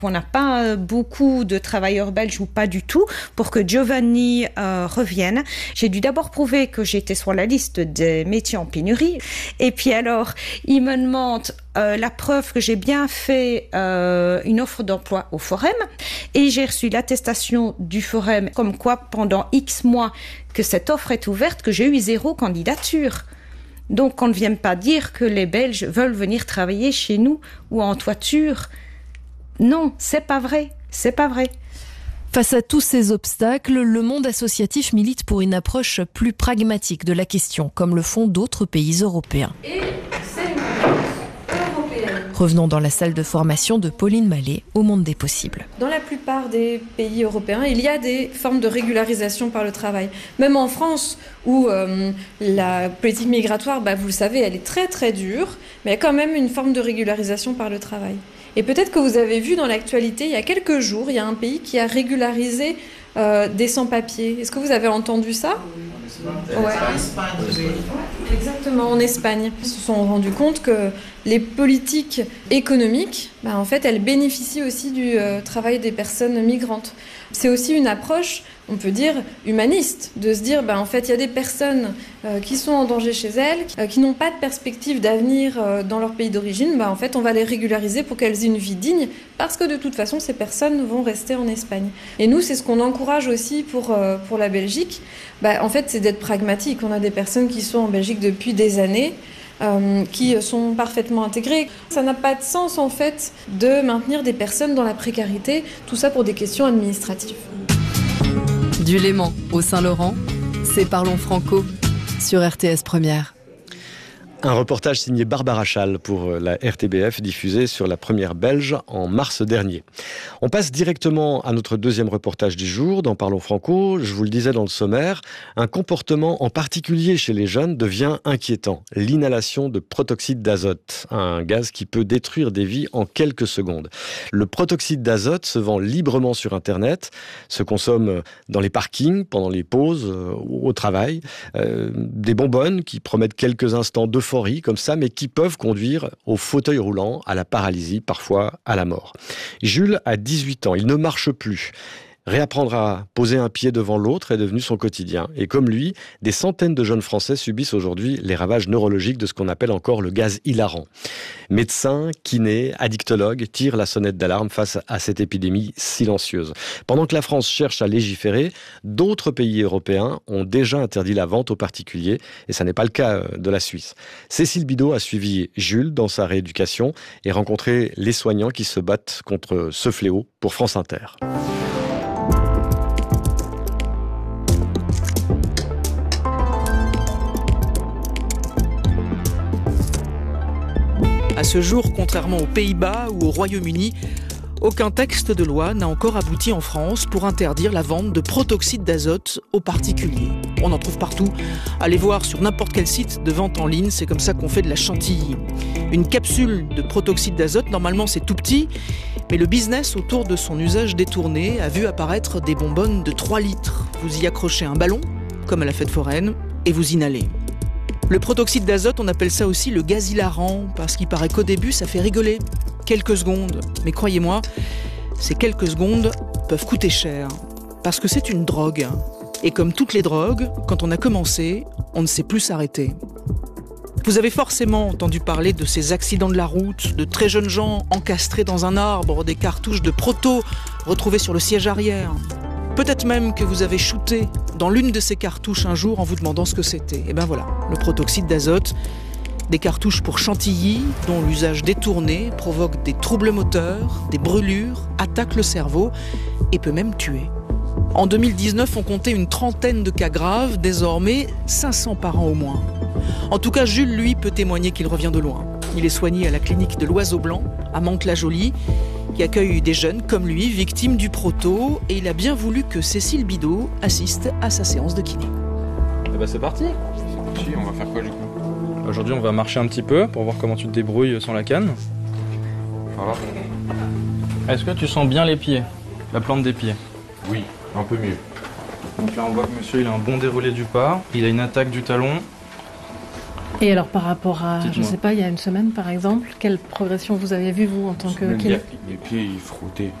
On n'a pas beaucoup de travailleurs belges ou pas du tout pour que Giovanni revienne. J'ai dû d'abord prouver que j'étais sur la liste des métiers en pénurie. Et puis alors, il me demande la preuve que j'ai bien fait une offre d'emploi au Forum. Et j'ai reçu l'attestation du Forum comme quoi pendant X mois que cette offre est ouverte, que j'ai eu 0 candidature. Donc on ne vient pas dire que les Belges veulent venir travailler chez nous ou en toiture. Non, c'est pas vrai, c'est pas vrai. Face à tous ces obstacles, le monde associatif milite pour une approche plus pragmatique de la question, comme le font d'autres pays européens. Et c'est une compétence européenne. Revenons dans la salle de formation de Pauline Mallet au Monde des possibles. Dans la plupart des pays européens, il y a des formes de régularisation par le travail. Même en France, où la politique migratoire, vous le savez, elle est très très dure, mais il y a quand même une forme de régularisation par le travail. Et peut-être que vous avez vu dans l'actualité, il y a quelques jours, il y a un pays qui a régularisé des sans-papiers. Est-ce que vous avez entendu ça ? Ouais. Exactement, en Espagne. Ils se sont rendus compte que les politiques économiques, en fait, elles bénéficient aussi du travail des personnes migrantes. C'est aussi une approche, on peut dire, humaniste, de se dire, en fait, il y a des personnes qui sont en danger chez elles, qui n'ont pas de perspective d'avenir dans leur pays d'origine. En fait, on va les régulariser pour qu'elles aient une vie digne, parce que de toute façon, ces personnes vont rester en Espagne. Et nous, c'est ce qu'on encourage aussi pour la Belgique. En fait, c'est d'être pragmatique. On a des personnes qui sont en Belgique depuis des années, qui sont parfaitement intégrées. Ça n'a pas de sens, en fait, de maintenir des personnes dans la précarité, tout ça pour des questions administratives. Du Léman au Saint-Laurent, c'est Parlons Franco sur RTS Première. Un reportage signé Barbara Schall pour la RTBF, diffusé sur la Première belge en mars dernier. On passe directement à notre deuxième reportage du jour dans Parlons Franco. Je vous le disais dans le sommaire, un comportement en particulier chez les jeunes devient inquiétant. L'inhalation de protoxyde d'azote, un gaz qui peut détruire des vies en quelques secondes. Le protoxyde d'azote se vend librement sur Internet, se consomme dans les parkings, pendant les pauses, au travail. Des bonbonnes qui promettent quelques instants d'euphorie comme ça, mais qui peuvent conduire au fauteuil roulant, à la paralysie, parfois à la mort. Jules a 18 ans, il ne marche plus. Réapprendre à poser un pied devant l'autre est devenu son quotidien. Et comme lui, des centaines de jeunes Français subissent aujourd'hui les ravages neurologiques de ce qu'on appelle encore le gaz hilarant. Médecins, kinés, addictologues tirent la sonnette d'alarme face à cette épidémie silencieuse. Pendant que la France cherche à légiférer, d'autres pays européens ont déjà interdit la vente aux particuliers, et ça n'est pas le cas de la Suisse. Cécile Bidot a suivi Jules dans sa rééducation et rencontré les soignants qui se battent contre ce fléau pour France Inter. À ce jour, contrairement aux Pays-Bas ou au Royaume-Uni, aucun texte de loi n'a encore abouti en France pour interdire la vente de protoxyde d'azote aux particuliers. On en trouve partout. Allez voir sur n'importe quel site de vente en ligne, c'est comme ça qu'on fait de la chantilly. Une capsule de protoxyde d'azote, normalement c'est tout petit, mais le business autour de son usage détourné a vu apparaître des bonbonnes de 3 litres. Vous y accrochez un ballon, comme à la fête foraine, et vous inhalez. Le protoxyde d'azote, on appelle ça aussi le gaz hilarant, parce qu'il paraît qu'au début, ça fait rigoler. Quelques secondes. Mais croyez-moi, ces quelques secondes peuvent coûter cher. Parce que c'est une drogue. Et comme toutes les drogues, quand on a commencé, on ne sait plus s'arrêter. Vous avez forcément entendu parler de ces accidents de la route, de très jeunes gens encastrés dans un arbre, des cartouches de proto retrouvées sur le siège arrière. Peut-être même que vous avez shooté dans l'une de ces cartouches un jour en vous demandant ce que c'était. Et ben voilà, le protoxyde d'azote, des cartouches pour chantilly dont l'usage détourné provoque des troubles moteurs, des brûlures, attaque le cerveau et peut même tuer. En 2019, on comptait une trentaine de cas graves, désormais 500 par an au moins. En tout cas, Jules, lui, peut témoigner qu'il revient de loin. Il est soigné à la clinique de l'Oiseau Blanc, à Mantes-la-Jolie, qui accueille des jeunes comme lui, victimes du proto, et il a bien voulu que Cécile Bidot assiste à sa séance de kiné. Et bah c'est parti. On va faire quoi du coup? Aujourd'hui on va marcher un petit peu pour voir comment tu te débrouilles sans la canne. Voilà. Est-ce que tu sens bien les pieds? La plante des pieds? Oui, un peu mieux. Donc là on voit que monsieur il a un bon déroulé du pas, il a une attaque du talon. Et alors par rapport à, Dites-moi. je sais pas, il y a une semaine par exemple, quelle progression vous avez vue vous en tant que kiné? Les pieds ils frottaient.